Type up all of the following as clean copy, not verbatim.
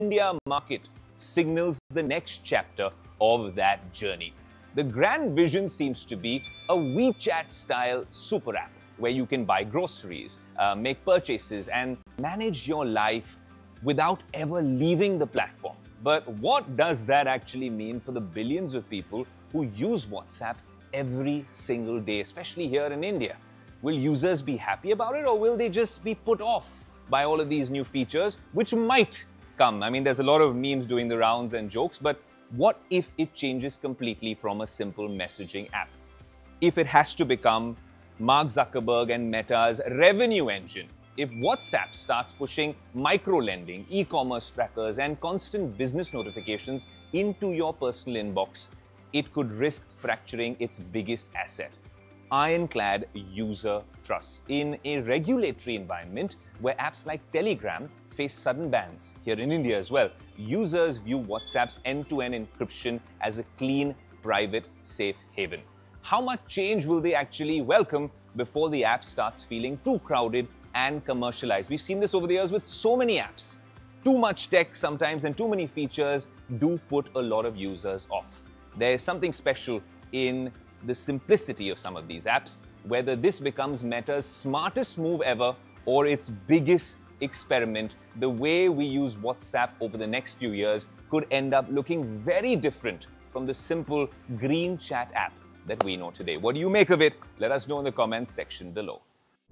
India market signals the next chapter of that journey. The grand vision seems to be a WeChat-style super app where you can buy groceries, make purchases, and manage your life without ever leaving the platform. But what does that actually mean for the billions of people who use WhatsApp every single day, especially here in India? Will users be happy about it, or will they just be put off by all of these new features, which might come? I mean, there's a lot of memes doing the rounds and jokes, but what if it changes completely from a simple messaging app? If it has to become Mark Zuckerberg and Meta's revenue engine, if WhatsApp starts pushing micro-lending, e-commerce trackers, and constant business notifications into your personal inbox, it could risk fracturing its biggest asset, ironclad user trust. In a regulatory environment where apps like Telegram face sudden bans, here in India as well, users view WhatsApp's end-to-end encryption as a clean, private, safe haven. How much change will they actually welcome before the app starts feeling too crowded and commercialized? We've seen this over the years with so many apps. Too much tech sometimes and too many features do put a lot of users off. There's something special in the simplicity of some of these apps. Whether this becomes Meta's smartest move ever or its biggest experiment, the way we use WhatsApp over the next few years could end up looking very different from the simple green chat app that we know today. What do you make of it? Let us know in the comments section below.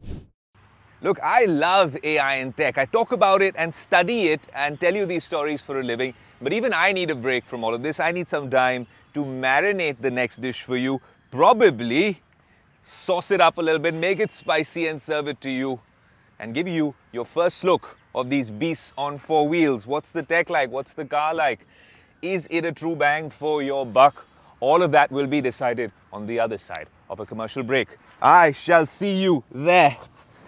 Look, I love AI and tech. I talk about it and study it and tell you these stories for a living. But even I need a break from all of this. I need some time to marinate the next dish for you. Probably sauce it up a little bit, make it spicy and serve it to you and give you your first look of these beasts on four wheels. What's the tech like? What's the car like? Is it a true bang for your buck? All of that will be decided on the other side of a commercial break. I shall see you there.